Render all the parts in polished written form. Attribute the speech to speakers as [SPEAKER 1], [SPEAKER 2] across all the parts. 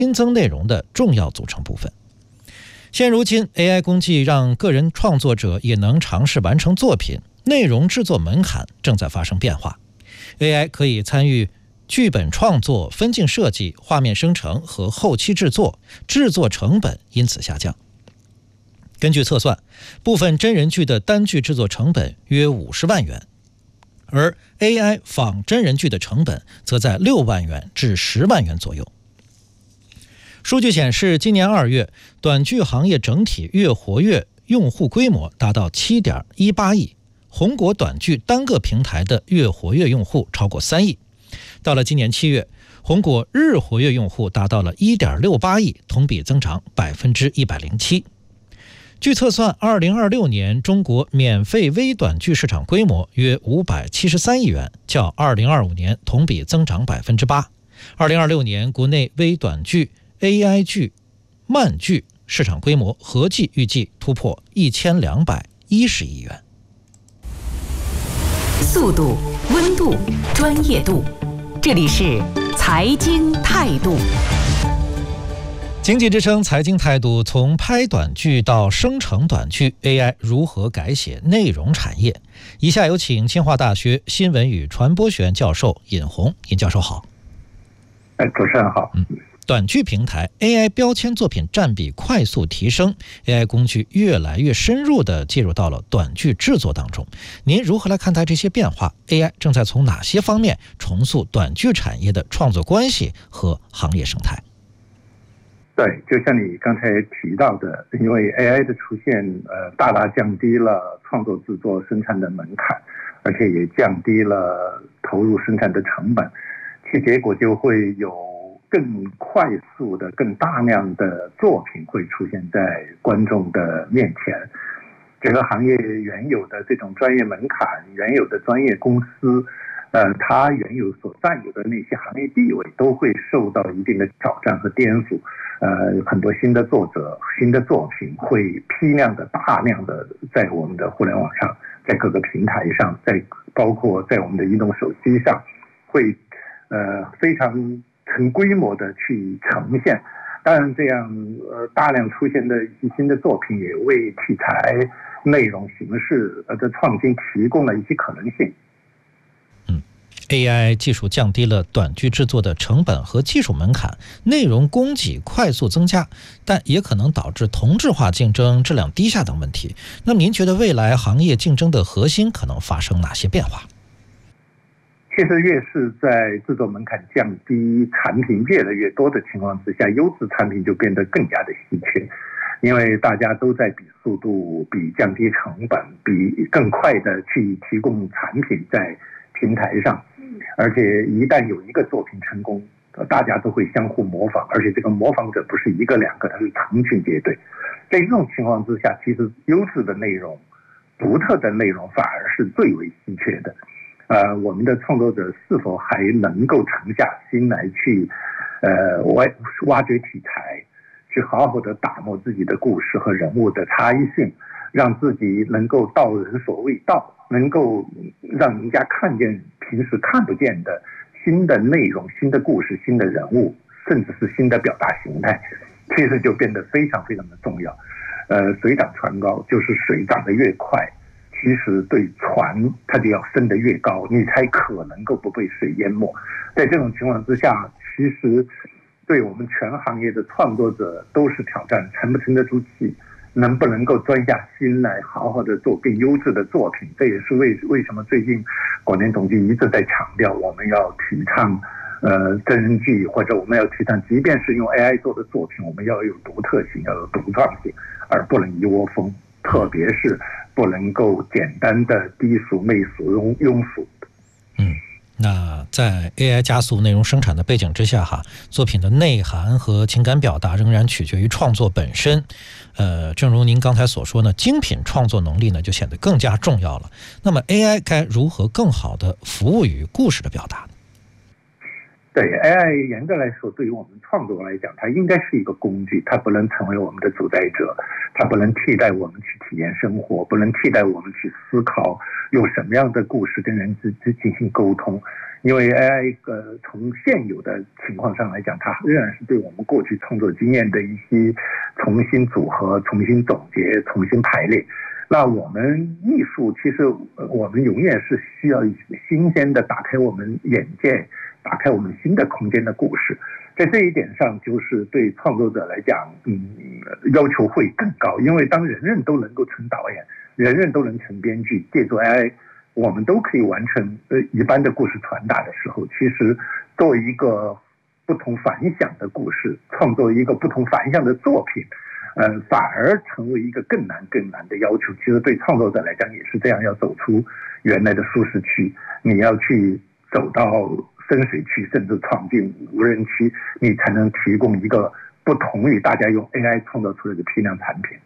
[SPEAKER 1] 新增内容的重要组成部分。现如今 AI 工具让个人创作者也能尝试完成作品，内容制作门槛正在发生变化。 AI 可以参与剧本创作、分镜设计、画面生成和后期制作，制作成本因此下降。根据测算，部分真人剧的单剧制作成本约50万元，而 AI 仿真人剧的成本则在6万元至10万元左右。数据显示，今年2月，短剧行业整体月活跃用户规模达到 7.18 亿，红果短剧单个平台的月活跃用户超过3亿。到了今年7月，红果日活跃用户达到了 1.68 亿，同比增长 107%。据测算，2026年中国免费微短剧市场规模约573亿元，较2025年同比增长 8%。2026年国内微短剧、AI 剧、漫剧市场规模合计预计突破1210亿元。
[SPEAKER 2] 速度、温度、专业度，这里是财经态度。
[SPEAKER 1] 经济之声财经态度，从拍短剧到生成短剧 ，AI 如何改写内容产业？以下有请清华大学新闻与传播学院教授尹红。尹教授好。
[SPEAKER 3] 主持人好。
[SPEAKER 1] 短剧平台 AI 标签作品占比快速提升， AI 工具越来越深入地介入到了短剧制作当中。您如何来看待这些变化？ AI 正在从哪些方面重塑短剧产业的创作关系和行业生态？
[SPEAKER 3] 对，就像你刚才提到的，因为 AI 的出现，大大降低了创作制作生产的门槛，而且也降低了投入生产的成本，其结果就会有更快速的、更大量的作品会出现在观众的面前。整个行业原有的这种专业门槛、原有的专业公司，它原有所占有的那些行业地位都会受到一定的挑战和颠覆。很多新的作者、新的作品会批量的、大量的在我们的互联网上，在各个平台上，包括在我们的移动手机上，会非常成规模的去呈现。当然，这样大量出现的一些新的作品，也为题材、内容形式的创新提供了一些可能性。
[SPEAKER 1] AI 技术降低了短剧制作的成本和技术门槛，内容供给快速增加，但也可能导致同质化竞争、质量低下等问题。那么您觉得未来行业竞争的核心可能发生哪些变化？
[SPEAKER 3] 其实越是在制作门槛降低、产品越来越多的情况之下，优质产品就变得更加的稀缺，因为大家都在比速度、比降低成本、比更快的去提供产品在平台上。而且一旦有一个作品成功，大家都会相互模仿，而且这个模仿者不是一个两个，它是成群结队。在这种情况之下，其实优质的内容、独特的内容反而是最为稀缺的。我们的创作者是否还能够沉下心来去挖掘题材，去好好的打磨自己的故事和人物的差异性，让自己能够道人所未道，能够让人家看见平时看不见的新的内容、新的故事、新的人物，甚至是新的表达形态，其实就变得非常非常的重要。水涨船高，就是水涨得越快，其实对船它就要升得越高，你才可能够不被水淹没。在这种情况之下，其实对我们全行业的创作者都是挑战，沉不沉得住气，能不能够专下心来好好的做更优质的作品。这也是为什么最近广电总局一直在强调，我们要提倡真人剧，或者我们要提倡即便是用 AI 做的作品，我们要有独特性，要有独创性，而不能一窝蜂，特别是不能够简单的低俗、媚俗、庸俗。
[SPEAKER 1] 那在 AI 加速内容生产的背景之下作品的内涵和情感表达仍然取决于创作本身。正如您刚才所说呢，精品创作能力呢就显得更加重要了。那么 AI 该如何更好的服务于故事的表达？
[SPEAKER 3] 对 AI 严格来说，对于我们创作来讲，它应该是一个工具，它不能成为我们的主宰者，它不能替代我们去体验生活，不能替代我们去思考用什么样的故事跟人之进行沟通。因为 AI 从现有的情况上来讲，它仍然是对我们过去创作经验的一些重新组合、重新总结、重新排列。那我们艺术其实我们永远是需要新鲜的打开我们眼界，打开我们新的空间的故事。在这一点上，就是对创作者来讲，要求会更高。因为当人人都能够成导演，人人都能成编剧，借助 AI 我们都可以完成一般的故事传达的时候，其实作为一个不同凡响的故事，创作一个不同凡响的作品，反而成为一个更难的要求。其实对创作者来讲也是这样，要走出原来的舒适区，你要去走到深水区，甚至闯进无人区，你才能提供一个不同于大家用 AI 创造出来的批量产品。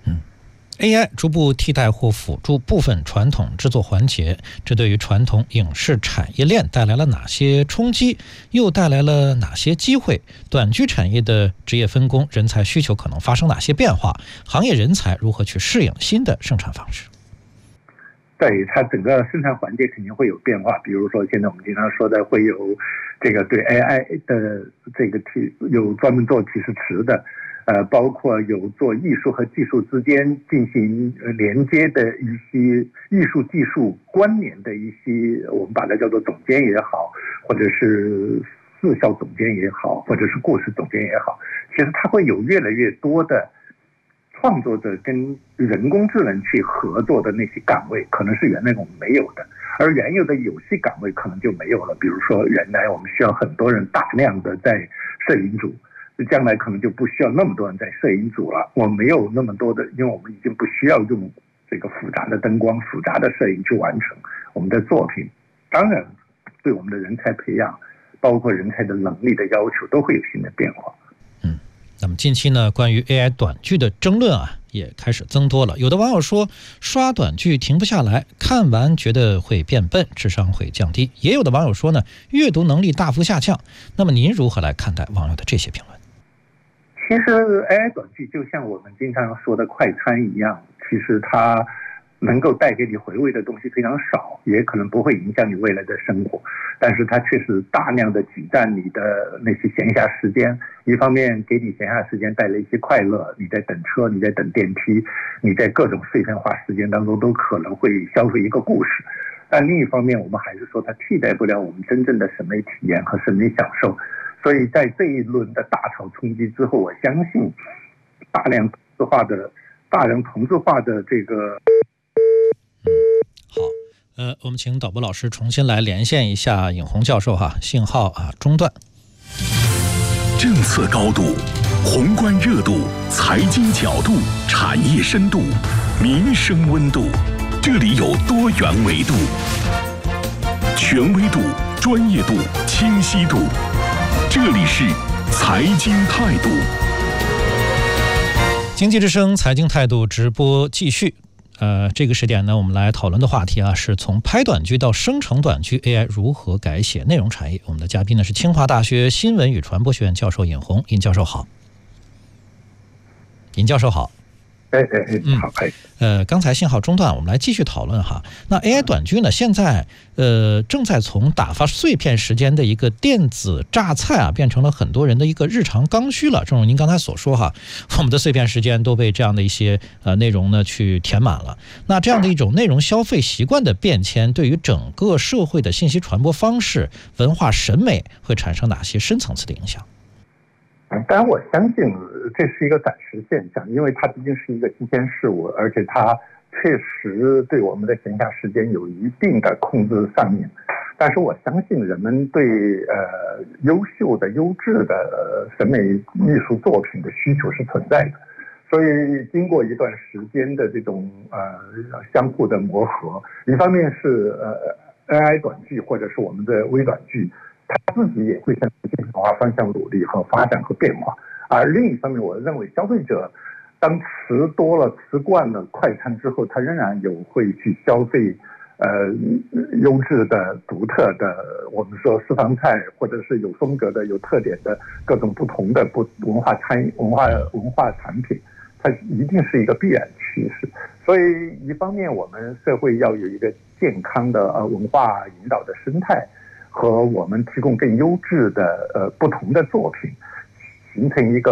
[SPEAKER 1] AI 逐步替代或辅助部分传统制作环节，这对于传统影视产业链带来了哪些冲击，又带来了哪些机会？短剧产业的职业分工、人才需求可能发生哪些变化？行业人才如何去适应新的生产方式？
[SPEAKER 3] 对，它整个生产环节肯定会有变化。比如说现在我们经常说的会有这个对 AI 的这个有专门做提示词的，包括有做艺术和技术之间进行连接的一些艺术技术关联的一些，我们把它叫做总监也好，或者是视效总监也好，或者是故事总监也好，其实它会有越来越多的创作者跟人工智能去合作的那些岗位，可能是原来我们没有的，而原有的有些岗位可能就没有了。比如说原来我们需要很多人大量的在摄影组，将来可能就不需要那么多人在摄影组了。我们没有那么多的，因为我们已经不需要用这个复杂的灯光、复杂的摄影去完成我们的作品。当然对我们的人才培养，包括人才的能力的要求都会有新的变化。
[SPEAKER 1] 那么近期呢，关于 AI 短剧的争论也开始增多了。有的网友说，刷短剧停不下来，看完觉得会变笨，智商会降低；也有的网友说呢，阅读能力大幅下降。那么您如何来看待网友的这些评论？
[SPEAKER 3] 其实 AI 短剧就像我们经常说的快餐一样，其实它能够带给你回味的东西非常少，也可能不会影响你未来的生活，但是它确实大量的挤占你的那些闲暇时间。一方面给你闲暇时间带来一些快乐，你在等车，你在等电梯，你在各种碎片化时间当中都可能会消费一个故事。但另一方面，我们还是说它替代不了我们真正的审美体验和审美享受。所以在这一轮的大潮冲击之后，我相信大量同质化的这个。
[SPEAKER 1] 好，我们请导播老师重新来连线一下尹红教授信号中断。
[SPEAKER 4] 政策高度、宏观热度、财经角度、产业深度、民生温度，这里有多元维度，权威度、专业度、清晰度，这里是财经态度。
[SPEAKER 1] 经济之声财经态度直播继续。这个时点呢，我们来讨论的话题是从拍短剧到生成短剧 AI 如何改写内容产业。我们的嘉宾呢是清华大学新闻与传播学院教授尹红。尹教授好。尹教授好。
[SPEAKER 3] 好。
[SPEAKER 1] 刚才信号中断，我们来继续讨论那 AI 短剧呢，现在正在从打发碎片时间的一个电子榨菜变成了很多人的一个日常刚需了。正如您刚才所说我们的碎片时间都被这样的一些内容呢去填满了。那这样的一种内容消费习惯的变迁，对于整个社会的信息传播方式、文化审美会产生哪些深层次的影响？
[SPEAKER 3] 当然我相信这是一个暂时现象，因为它毕竟是一个新鲜事物，而且它确实对我们的闲暇时间有一定的控制上面。但是我相信人们对优秀的优质的审美艺术作品的需求是存在的，所以经过一段时间的这种相互的磨合，一方面是AI 短剧或者是我们的微短剧，它自己也会向精品化方向努力和发展和变化。而另一方面，我认为消费者当吃多了、吃惯了快餐之后，他仍然有会去消费优质的、独特的，我们说私房菜，或者是有风格的、有特点的各种不同的文化产品，它一定是一个必然趋势。所以一方面我们社会要有一个健康的文化引导的生态，和我们提供更优质的不同的作品，形成一个